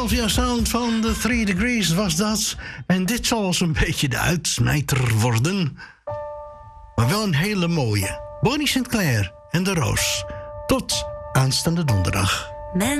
Via Sound van de 3 Degrees was dat. En dit zal zo'n beetje de uitsmijter worden. Maar wel een hele mooie. Bonnie Sinclair en de Roos. Tot aanstaande donderdag.